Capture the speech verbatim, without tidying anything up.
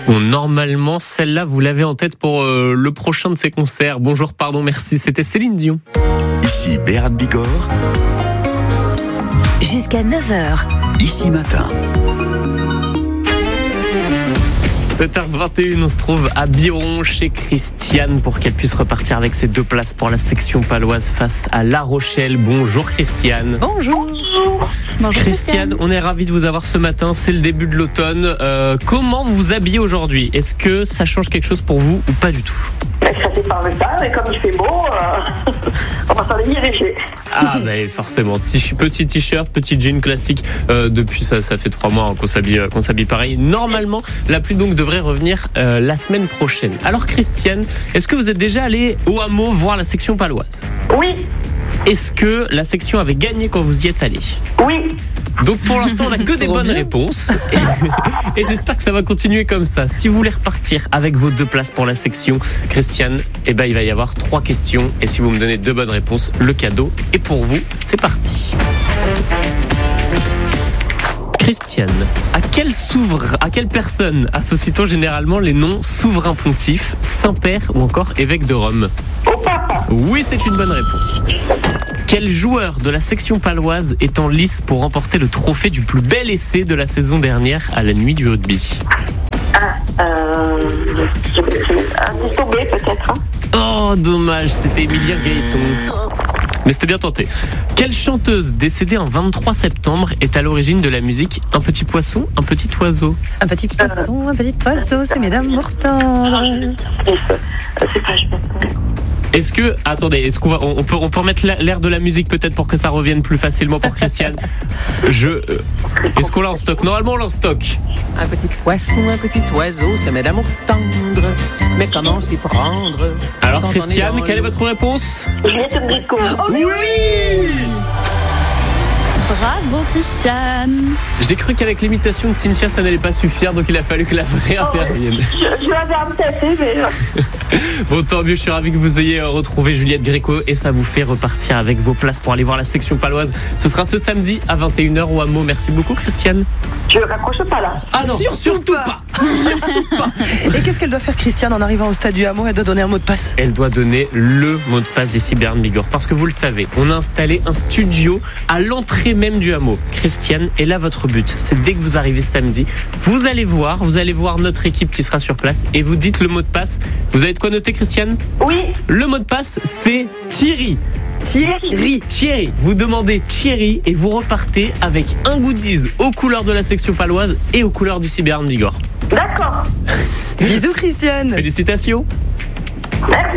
Bon, normalement, celle-là, vous l'avez en tête pour euh, le prochain de ses concerts. Bonjour, pardon, merci. C'était Céline Dion. Ici Béran Bigorre. Jusqu'à neuf heures. Ici Matin. sept heures vingt et une, on se trouve à Biron chez Christiane pour qu'elle puisse repartir avec ses deux places pour la section paloise face à La Rochelle. Bonjour Christiane. Bonjour. Bonjour Christiane, on est ravis de vous avoir ce matin, c'est le début de l'automne. Euh, comment vous vous habillez aujourd'hui ? Est-ce que ça change quelque chose pour vous ou pas du tout ? Ça dépend de ça, mais comme il fait beau, euh, on va s'en diriger. Ah ben forcément, T- petit t-shirt, petit jean classique. Euh, depuis ça, ça fait trois mois hein, qu'on s'habille, qu'on s'habille pareil. Normalement, la pluie donc devrait revenir euh, la semaine prochaine. Alors Christiane, est-ce que vous êtes déjà allée au hameau voir la section paloise ? Oui. Est-ce que la section avait gagné quand vous y êtes allé ? Oui. Donc pour l'instant, on n'a que des bonnes bien. réponses. Et, et j'espère que ça va continuer comme ça. Si vous voulez repartir avec vos deux places pour la section, Christiane, eh ben, il va y avoir trois questions. Et si vous me donnez deux bonnes réponses, le cadeau est pour vous. C'est parti. Christiane, à quelle, souverain, à quelle personne associe-t-on généralement les noms souverain pontife, Saint-Père ou encore évêque de Rome ? Au papa. Oui, c'est une bonne réponse. Quel joueur de la section paloise est en lice pour remporter le trophée du plus bel essai de la saison dernière à la nuit du rugby ? Ah, euh, je vais un petit tombé peut-être. Hein. Oh, dommage, c'était Emilia Gaëton. Mais c'était bien tenté. Quelle chanteuse décédée en vingt-trois septembre est à l'origine de la musique Un petit poisson, un petit oiseau ? Un petit poisson, un petit oiseau, c'est mesdames Mortendre. C'est pas je Est-ce que, attendez, est-ce qu'on va, on peut, on peut remettre l'air de la musique peut-être pour que ça revienne plus facilement pour Christiane. Je, euh, est-ce qu'on l'a en stock ? Normalement, on l'a en stock. Un petit poisson, un petit oiseau, c'est mesdames tendre. Mais comment s'y prendre ? Alors Quand on Christiane, est dans quelle est le- votre réponse ? Juliette Enrico. Oui. Bravo Christiane. J'ai cru qu'avec l'imitation de Cynthia, ça n'allait pas suffire, donc il a fallu que la vraie intervienne. Je, je l'avais un petit peu, mais... Bon, tant mieux, je suis ravi que vous ayez retrouvé Juliette Gréco et ça vous fait repartir avec vos places pour aller voir la section paloise. Ce sera ce samedi à vingt et une heures au hameau. Merci beaucoup Christiane. Je ne raccroche pas là. Ah non, Surtout surtout pas. pas. Surtout pas. Et qu'est-ce qu'elle doit faire, Christiane, en arrivant au stade du hameau ? Elle doit donner un mot de passe. Elle doit donner le mot de passe d'ici Béran Bigorre. Parce que vous le savez, on a installé un studio à l'entrée même du hameau. Christiane, et là votre but, c'est dès que vous arrivez samedi, vous allez voir, vous allez voir notre équipe qui sera sur place et vous dites le mot de passe. Vous avez de quoi noter Christiane ? Oui. Le mot de passe, c'est Thierry. Thierry. Thierry, vous demandez Thierry et vous repartez avec un goodies aux couleurs de la section paloise et aux couleurs d'ici Béran Bigorre. D'accord. Bisous, Christiane. Félicitations. Merci.